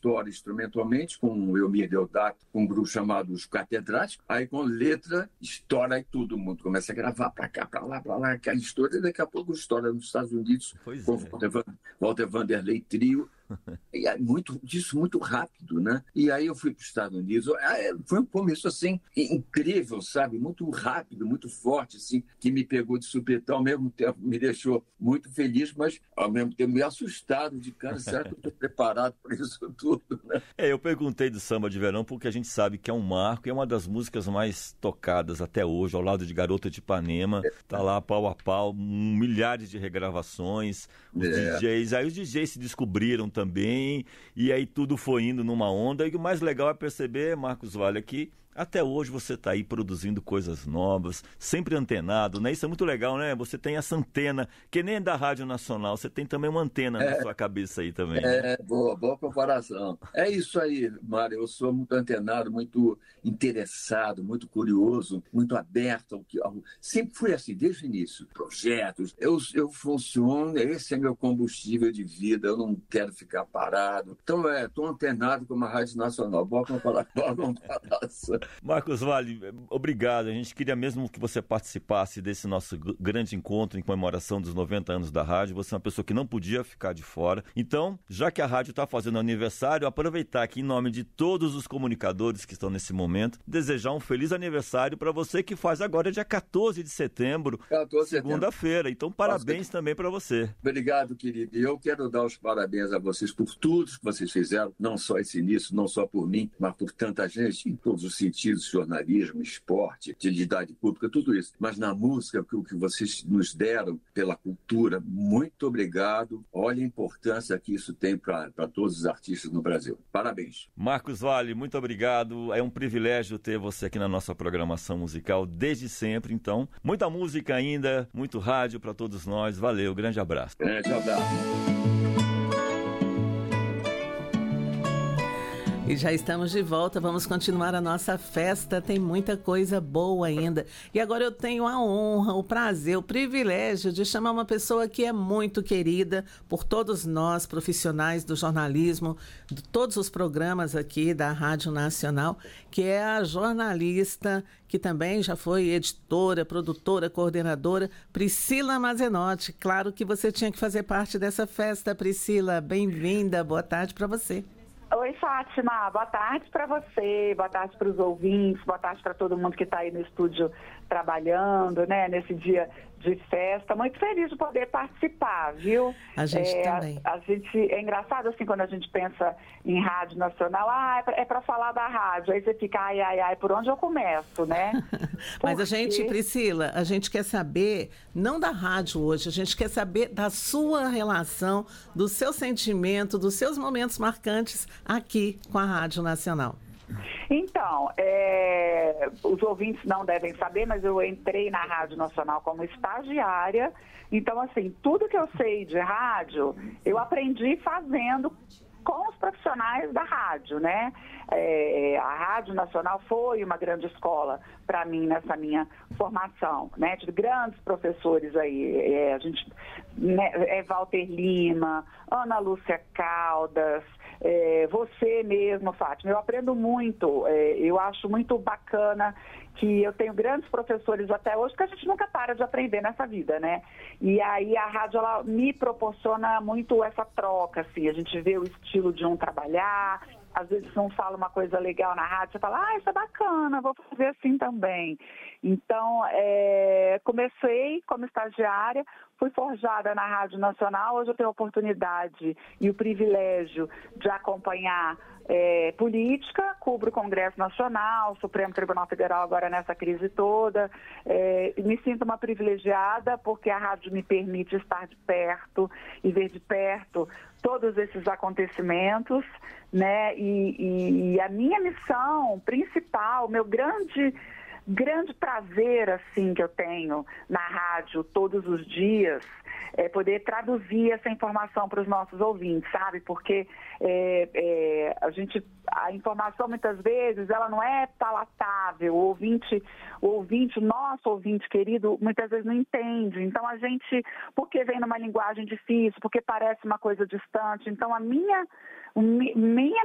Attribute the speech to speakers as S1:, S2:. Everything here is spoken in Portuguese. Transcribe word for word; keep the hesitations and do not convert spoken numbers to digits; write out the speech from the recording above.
S1: história instrumentalmente, com o Elmir Deodato, com um grupo chamado Os Catedráticos, aí com letra, estoura e todo mundo começa a gravar pra cá, pra lá, pra lá, aquela história, e daqui a pouco estoura nos Estados Unidos,
S2: Pois
S1: com
S2: é.
S1: Walter, Van, Walter Vanderlei Trio. E é muito, isso muito rápido, né? E aí eu fui para os Estados Unidos. Foi um começo assim incrível, sabe? Muito rápido, muito forte, assim, que me pegou de supetão, ao mesmo tempo me deixou muito feliz, mas ao mesmo tempo me assustado de cara, será que eu estou preparado para isso tudo, né?
S2: É, eu perguntei do Samba de Verão porque a gente sabe que é um marco e é uma das músicas mais tocadas até hoje, ao lado de Garota de Ipanema, tá lá pau a pau, milhares de regravações, os
S1: É.
S2: D Js, aí os D Js se descobriram também, e aí tudo foi indo numa onda, e o mais legal é perceber, Marcos Valle, aqui, até hoje você está aí produzindo coisas novas, sempre antenado, né? Isso é muito legal, né? Você tem essa antena, que nem é da Rádio Nacional, você tem também uma antena
S1: É.
S2: na sua cabeça aí também.
S1: É, boa, boa comparação. É isso aí, Mário. Eu sou muito antenado, muito interessado, muito curioso, muito aberto ao que. Ao... Sempre fui assim, desde o início. Projetos. Eu, eu funciono, esse é meu combustível de vida, eu não quero ficar parado. Então, é, estou antenado com a Rádio Nacional. Boa comparação. Boa comparação.
S2: Marcos Valle, obrigado. A gente queria mesmo que você participasse desse nosso grande encontro em comemoração dos noventa anos da rádio. Você é uma pessoa que não podia ficar de fora. Então, já que a rádio está fazendo aniversário, aproveitar aqui em nome de todos os comunicadores que estão nesse momento, desejar um feliz aniversário para você que faz agora dia quatorze de setembro, segunda-feira. Então, parabéns também para você.
S1: Obrigado, querido. E eu quero dar os parabéns a vocês por tudo que vocês fizeram, não só esse início, não só por mim, mas por tanta gente, em todos os sentidos, jornalismo, esporte, utilidade pública, tudo isso. Mas na música, o que vocês nos deram pela cultura, muito obrigado. Olha a importância que isso tem para todos os artistas no Brasil. Parabéns.
S2: Marcos Valle, muito obrigado. É um privilégio ter você aqui na nossa programação musical desde sempre. Então, muita música ainda, muito rádio para todos nós. Valeu, grande abraço.
S1: Grande abraço.
S3: E já estamos de volta, vamos continuar a nossa festa, tem muita coisa boa ainda. E agora eu tenho a honra, o prazer, o privilégio de chamar uma pessoa que é muito querida por todos nós, profissionais do jornalismo, de todos os programas aqui da Rádio Nacional, que é a jornalista, que também já foi editora, produtora, coordenadora, Priscila Mazenotti. Claro que você tinha que fazer parte dessa festa, Priscila. Bem-vinda, boa tarde para você.
S4: Oi, Fátima, boa tarde para você, boa tarde para os ouvintes, boa tarde para todo mundo que está aí no estúdio trabalhando, né, nesse dia de festa. Muito feliz de poder participar, viu?
S3: A gente
S4: é,
S3: também.
S4: A, a gente, é engraçado assim quando a gente pensa em rádio nacional, ah, é para falar da rádio, aí você fica, ai, ai, ai, por onde eu começo, né?
S3: Mas
S4: Porque...
S3: a gente, Priscila, a gente quer saber, não da rádio hoje, a gente quer saber da sua relação, do seu sentimento, dos seus momentos marcantes aqui com a Rádio Nacional.
S4: Então, é, os ouvintes não devem saber, mas eu entrei na Rádio Nacional como estagiária. Então, assim, tudo que eu sei de rádio, eu aprendi fazendo com os profissionais da rádio, né? É, a Rádio Nacional foi uma grande escola para mim nessa minha formação, né? Tive grandes professores aí, é, a gente, né, é Walter Lima, Ana Lúcia Caldas, é, você mesmo, Fátima. Eu aprendo muito, é, eu acho muito bacana que eu tenho grandes professores até hoje, porque a gente nunca para de aprender nessa vida, né? E aí a rádio, ela me proporciona muito essa troca, assim, a gente vê o estilo de um trabalhar, às vezes um fala uma coisa legal na rádio, você fala, ah, isso é bacana, vou fazer assim também. Então, é, comecei como estagiária, fui forjada na Rádio Nacional, hoje eu tenho a oportunidade e o privilégio de acompanhar é, política, cubro o Congresso Nacional, Supremo Tribunal Federal agora nessa crise toda, é, me sinto uma privilegiada porque a rádio me permite estar de perto e ver de perto todos esses acontecimentos, né, e, e, e a minha missão principal, meu grande... grande prazer, assim, que eu tenho na rádio todos os dias é poder traduzir essa informação para os nossos ouvintes, sabe? Porque é, é, a gente, a informação muitas vezes, ela não é palatável, o ouvinte, o ouvinte, o nosso ouvinte querido, muitas vezes não entende. Então a gente, porque vem numa linguagem difícil, porque parece uma coisa distante, então a minha, minha